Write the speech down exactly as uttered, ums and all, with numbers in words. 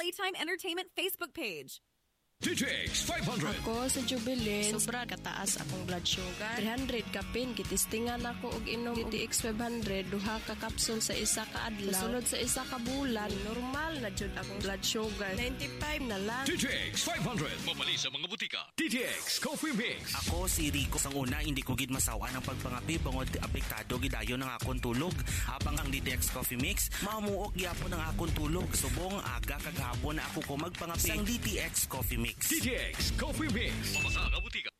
Playtime Entertainment Facebook page. D T X five hundred. Ako sa Jubilin, sobra kataas akong blood sugar. three hundred kapin, kitistingan ako og inom D T X five hundred, duha ka kapsul sa isa ka adlaw. Sulod sa isa ka bulan, normal na jud akong blood sugar. ninety-five na lang. D T X five hundred. Mabali sa mga butika. D T X Coffee Mix. Ako si Rico. Sang una, hindi ko gid masawa ng pagpangapi bangod apektado gidayon ng akong tulog. Habang ang D T X Coffee Mix, mamuok gyapon ang akong tulog. Subong aga kag hapon na ako ko magpangapi sang D T X Coffee Mix. D T X Coffee Mix. Mabasa nga butika.